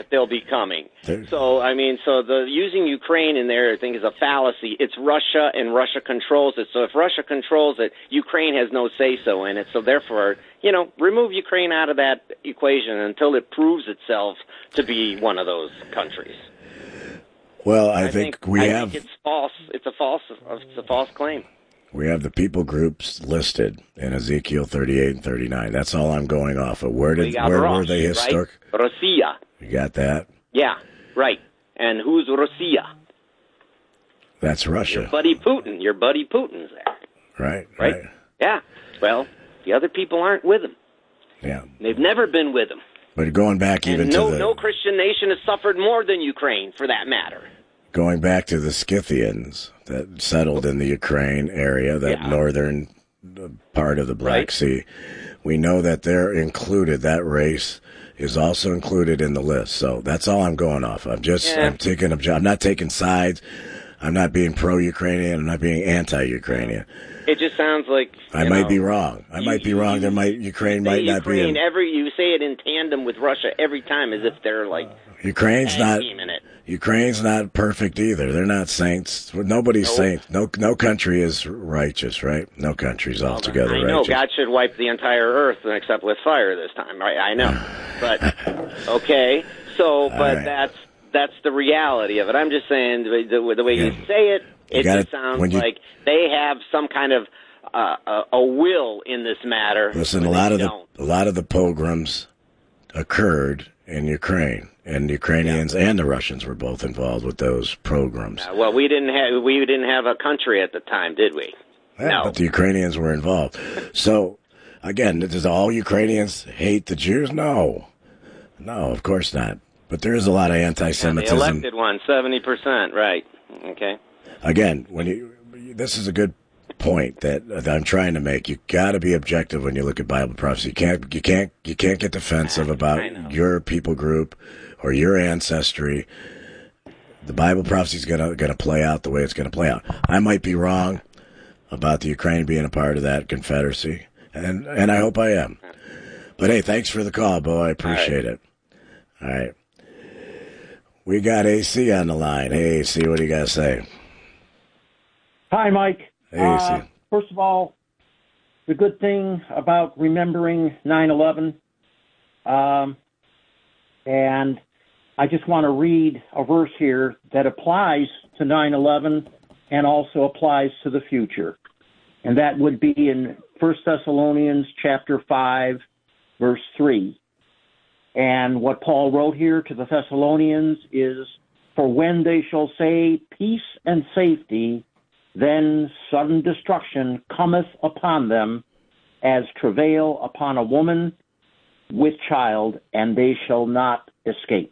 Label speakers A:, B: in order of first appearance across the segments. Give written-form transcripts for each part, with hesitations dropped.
A: they'll be coming. So, I mean, the using Ukraine in there, I think, is a fallacy. It's Russia, and Russia controls it. So if Russia controls it, Ukraine has no say-so in it. So therefore, remove Ukraine out of that equation until it proves itself to be one of those countries.
B: Well, I think
A: it's false. It's a false claim.
B: We have the people groups listed in Ezekiel 38 and 39. That's all I'm going off of. Where were they historic?
A: Right? Russia.
B: You got that?
A: Yeah, right. And who's Russia?
B: That's Russia.
A: Your buddy Putin's there.
B: Right.
A: Yeah. Well, the other people aren't with him.
B: Yeah.
A: They've never been with him.
B: But going back
A: no Christian nation has suffered more than Ukraine, for that matter.
B: Going back to the Scythians that settled in the Ukraine area, that northern part of the Black Sea, we know that they're included. That race is also included in the list. So that's all I'm going off. I'm not taking sides. I'm not being pro-Ukrainian. I'm not being anti-Ukrainian.
A: It just sounds like
B: I might be wrong. Ukraine might not be.
A: You say it in tandem with Russia every time, as if they're like
B: Ukraine's not perfect either. They're not saints. Nobody's saint. No country is righteous, right? No country's altogether righteous.
A: I know God should wipe the entire earth except with fire this time, right? I know, but okay. So, but that's the reality of it. I'm just saying the way you say it. It just sounds like they have some kind of a will in this matter.
B: Listen, a lot of the pogroms occurred in Ukraine, and the Ukrainians and the Russians were both involved with those pogroms.
A: Well, we didn't have a country at the time, did we?
B: Yeah,
A: no,
B: but the Ukrainians were involved. So, again, does all Ukrainians hate the Jews? No, of course not. But there is a lot of anti-Semitism.
A: The elected one, 70%, right? Okay.
B: Again, this is a good point that I'm trying to make. You got to be objective when you look at Bible prophecy. You can't get defensive about your people group or your ancestry. The Bible prophecy is gonna play out the way it's gonna play out. I might be wrong about the Ukraine being a part of that confederacy, and I hope I am. But hey, thanks for the call, Bo. I appreciate it. All right. We got AC on the line. Hey, AC, what do you got to say?
C: Hi, Mike.
B: Hey, AC.
C: First of all, the good thing about remembering 9/11, and I just want to read a verse here that applies to 9/11 and also applies to the future. And that would be in 1 Thessalonians chapter 5, verse 3. And what Paul wrote here to the Thessalonians is, "For when they shall say peace and safety, then sudden destruction cometh upon them, as travail upon a woman with child, and they shall not escape."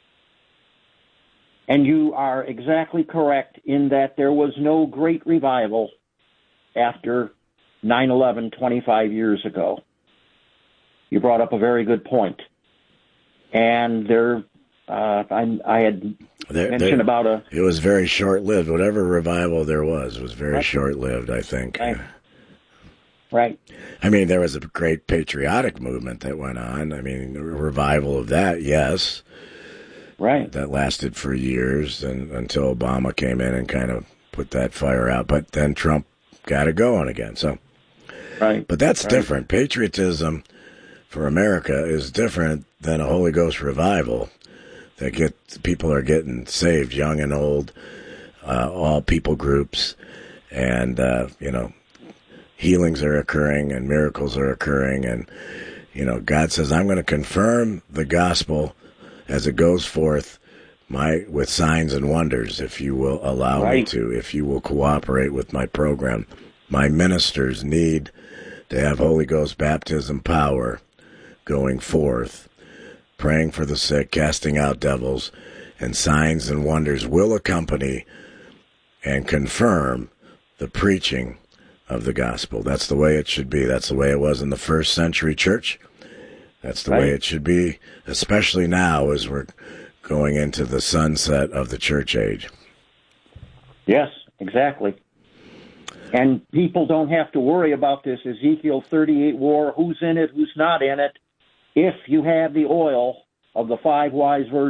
C: And you are exactly correct in that there was no great revival after 9/11 25 years ago. You brought up a very good point. And I had mentioned about it
B: was very short-lived. Whatever revival there was very short-lived, I think.
C: Right.
B: I mean, there was a great patriotic movement that went on. I mean, a revival of that, yes.
C: Right.
B: That lasted for years and until Obama came in and kind of put that fire out. But then Trump got it going again. So,
C: right.
B: But that's different. Patriotism for America is different than a Holy Ghost revival that people are getting saved, young and old, all people groups, and healings are occurring and miracles are occurring, and God says, "I'm going to confirm the gospel as it goes forth, with signs and wonders, if you will allow me to, if you will cooperate with my program. My ministers need to have Holy Ghost baptism power going forth, praying for the sick, casting out devils, and signs and wonders will accompany and confirm the preaching of the gospel." That's the way it should be. That's the way it was in the first century church. That's the way it should be, especially now as we're going into the sunset of the church age.
C: Yes, exactly. And people don't have to worry about this Ezekiel 38 war, who's in it, who's not in it. If you have the oil of the 5 wise virgins,